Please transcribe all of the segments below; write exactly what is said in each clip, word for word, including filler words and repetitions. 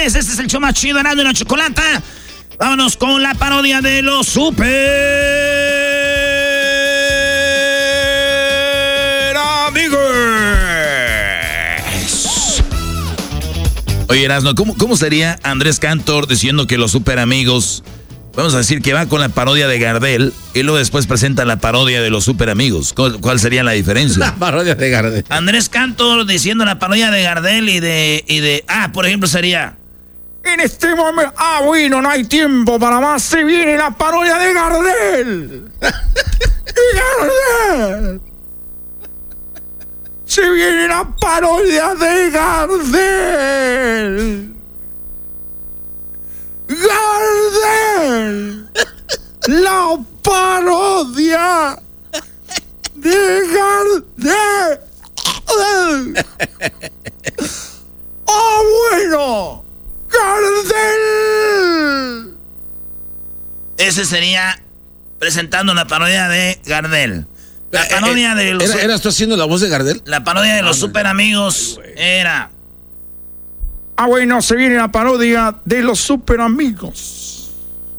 señores, este es el show más chido, Erasmo y la Chocolata. Vámonos con la parodia de los super amigos. Oye, Erasmo, ¿cómo, ¿cómo sería Andrés Cantor diciendo que los super amigos, vamos a decir que va con la parodia de Gardel y luego después presenta la parodia de los super amigos? ¿Cuál, cuál sería la diferencia? La parodia de Gardel. Andrés Cantor diciendo la parodia de Gardel y de, y de... Ah, por ejemplo, sería... En este momento... Ah, bueno, no hay tiempo para más. Se viene la parodia de Gardel. Gardel. Se viene la parodia de Gardel. Gardel. La parodia de Gardel. ¡Ah, bueno! ¡Gardel! Ese sería presentando la parodia de Gardel. La parodia de los... ¿Era, ¿Eras tú haciendo la voz de Gardel? La parodia de los super amigos era... Ah, bueno, se viene la parodia de los super amigos.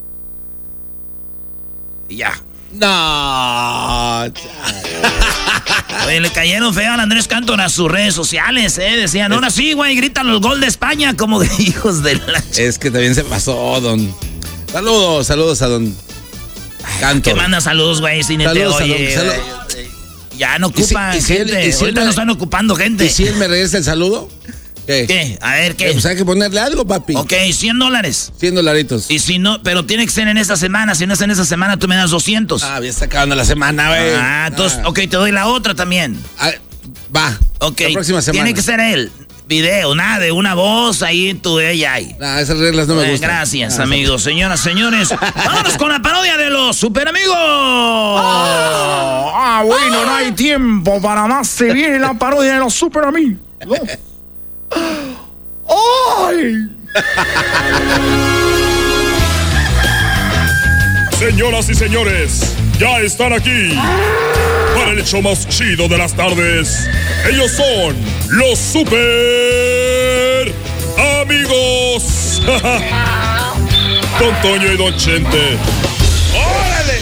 Y ya. No. Oye, le cayeron feo al Andrés Cantor a sus redes sociales, ¿eh? Decían, ahora sí, güey, gritan los gol de España como de hijos de la... Es que también se pasó, don... Saludos, saludos a don Cantor. Que manda saludos, güey, sin este, oye... Salud. Ya no ocupan ¿Y si, y si gente, él, y si ahorita él, no están ocupando gente. ¿Y si él me regresa el saludo? ¿Qué? ¿Qué? A ver, ¿qué? Eh, pues hay que ponerle algo, papi. Ok, cien dólares. cien dolaritos. Y si no, pero tiene que ser en esta semana. Si no es en esta semana, tú me das doscientos. Ah, ya está acabando la semana, güey. Ah, entonces, ah. ok, te doy la otra también. Ah, va. Ok, la próxima semana. Tiene que ser él. Video, nada de una voz ahí en tu ella ahí. Nah, esas reglas no me eh, gustan. Gracias, ah, amigos, sí. Señoras, señores. Vámonos con la parodia de los super amigos. Ah, ah bueno, ah. no hay tiempo para más. Se viene la parodia de los super amigos. ¡Ay! Señoras y señores, ya están aquí para el show más chido de las tardes. Ellos son los super amigos. Don Toño y Don Chente. ¡Órale!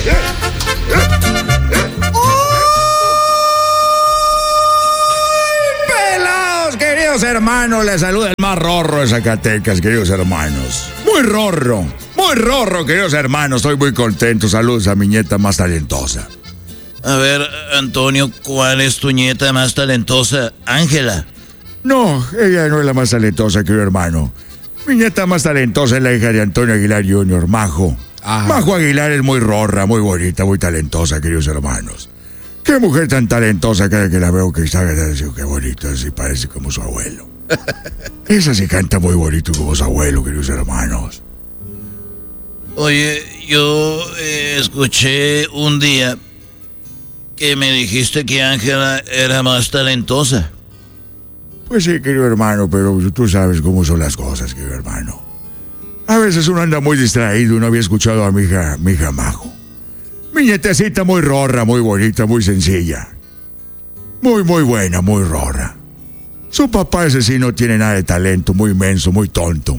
Queridos hermanos, les saluda el más rorro de Zacatecas, queridos hermanos. Muy rorro, muy rorro, queridos hermanos. Estoy muy contento. Saludos a mi nieta más talentosa. A ver, Antonio, ¿cuál es tu nieta más talentosa? Ángela. No, ella no es la más talentosa, querido hermano. Mi nieta más talentosa es la hija de Antonio Aguilar junior, Majo. Ajá. Majo Aguilar es muy rorra, muy bonita, muy talentosa, queridos hermanos. Qué mujer tan talentosa, cada que la veo que está, qué bonito, así parece como su abuelo. Esa sí canta muy bonito como su abuelo, queridos hermanos. Oye, yo eh, escuché un día que me dijiste que Ángela era más talentosa. Pues sí, querido hermano, pero tú sabes cómo son las cosas, querido hermano. A veces uno anda muy distraído, no había escuchado a mi hija, mi hija Majo. Mi nietecita muy rorra, muy bonita, muy sencilla. Muy, muy buena, muy rorra. Su papá ese sí no tiene nada de talento, muy menso, muy tonto.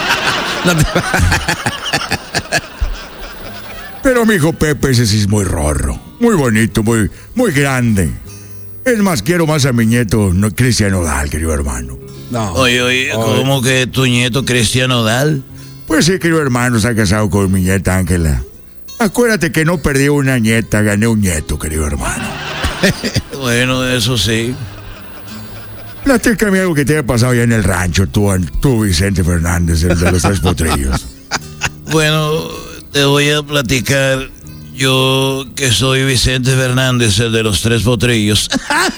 Pero mi hijo Pepe ese sí es muy rorro, muy bonito, muy, muy grande. Es más, quiero más a mi nieto no, Cristian Nodal, querido hermano. No. Oye, oye, ¿cómo que tu nieto Cristian Nodal? Pues sí, querido hermano, se ha casado con mi nieta Ángela. Acuérdate que no perdí una nieta, gané un nieto, querido hermano. Bueno, eso sí. Platícame algo que te haya pasado ya en el rancho, tú, tú Vicente Fernández, el de los tres potrillos. Bueno, te voy a platicar, yo que soy Vicente Fernández, el de los tres potrillos.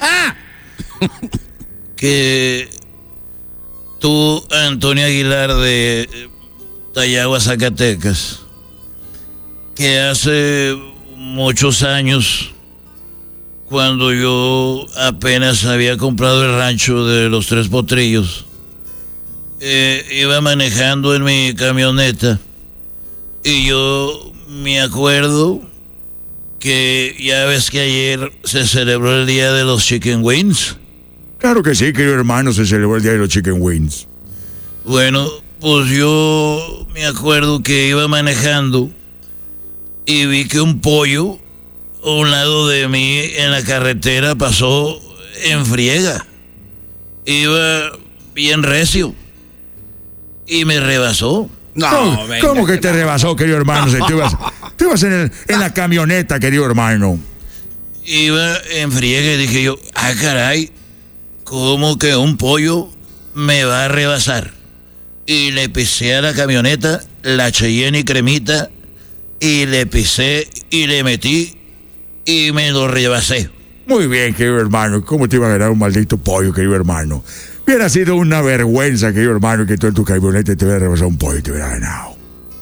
Que tú, Antonio Aguilar de Tayagua, Zacatecas, que hace muchos años, cuando yo apenas había comprado el rancho de los Tres Potrillos, eh, iba manejando en mi camioneta y yo me acuerdo que ya ves que ayer se celebró el día de los Chicken Wings. Claro que sí, querido hermano, se celebró el día de los Chicken Wings. Bueno, pues yo me acuerdo que iba manejando y vi que un pollo a un lado de mí en la carretera pasó en friega. Iba bien recio y me rebasó. No, ¿Cómo, venga, ¿cómo que te no. rebasó, querido hermano? Si tú ibas, tú ibas en, el, en la camioneta, querido hermano. Iba en friega y dije yo, ah, caray, ¿cómo que un pollo me va a rebasar? Y le pisé a la camioneta, la Cheyenne y cremita, y le pisé y le metí y me lo rebasé. Muy bien, querido hermano. ¿Cómo te iba a ganar un maldito pollo, querido hermano? Hubiera sido una vergüenza, querido hermano, que tú en tu camioneta te hubiera rebasado un pollo y te hubiera ganado.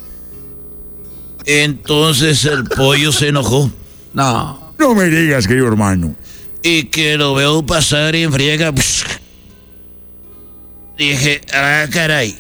Entonces el pollo se enojó. No. No me digas, querido hermano. Y que lo veo pasar y en friega. Psh, dije, ah, caray.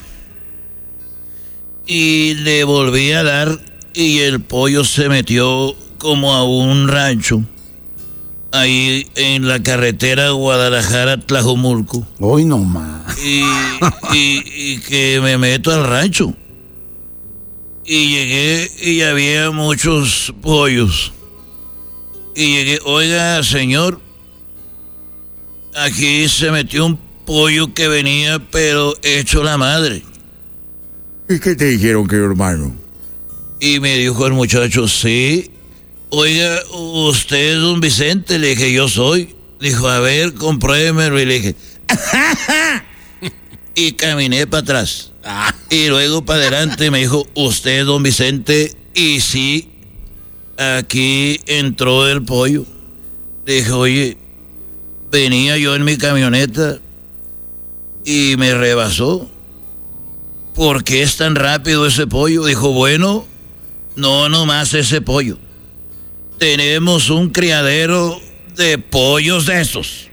Y le volví a dar y el pollo se metió como a un rancho. Ahí en la carretera Guadalajara-Tlajomulco. Hoy no más. Y, y, y que me meto al rancho. Y llegué y había muchos pollos. Y llegué, oiga, señor, aquí se metió un pollo que venía, pero hecho la madre. ¿Y qué te dijeron, querido hermano? Y me dijo el muchacho, sí. Oiga, usted es don Vicente. Le dije, yo soy. Dijo, a ver, compruébemelo. Y le dije, ¡ajá! Y caminé para atrás. Y luego para adelante me dijo, usted es don Vicente. Y sí, aquí entró el pollo. Le dije, oye, venía yo en mi camioneta y me rebasó. ¿Por qué es tan rápido ese pollo? Dijo, bueno, no nomás ese pollo. Tenemos un criadero de pollos de esos.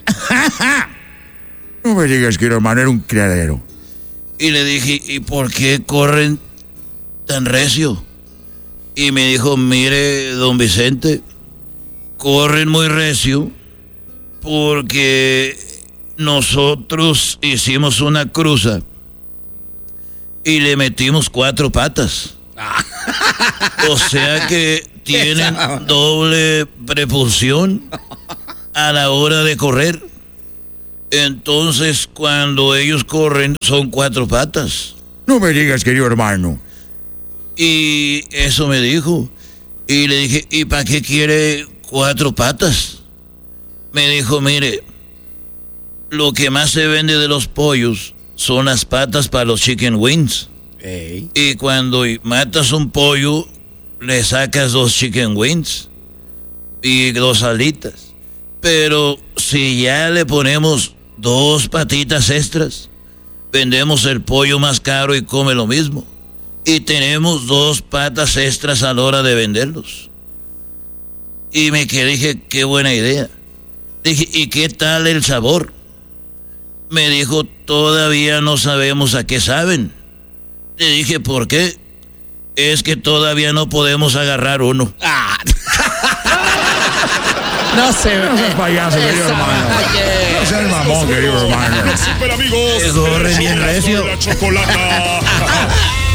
No me digas, querido hermano, era un criadero. Y le dije, ¿y por qué corren tan recio? Y me dijo, mire, don Vicente, corren muy recio porque nosotros hicimos una cruza y le metimos cuatro patas. O sea que tienen doble propulsión a la hora de correr. Entonces, cuando ellos corren, son cuatro patas. No me digas, querido hermano. Y eso me dijo. Y le dije, ¿y para qué quiere cuatro patas? Me dijo, mire, lo que más se vende de los pollos son las patas para los chicken wings. Hey. Y cuando matas un pollo, le sacas dos chicken wings y dos alitas. Pero si ya le ponemos dos patitas extras, vendemos el pollo más caro y come lo mismo. Y tenemos dos patas extras a la hora de venderlos. Y me quedé, dije, qué buena idea. Dije, ¿y qué tal el sabor? Me dijo, todavía no sabemos a qué saben. Le dije, ¿por qué? Es que todavía no podemos agarrar uno. Ah. No se ve. No seas payaso, querido hermano. No seas mamón, querido hermano. Los super amigos. Corre bien recio. La chocolata.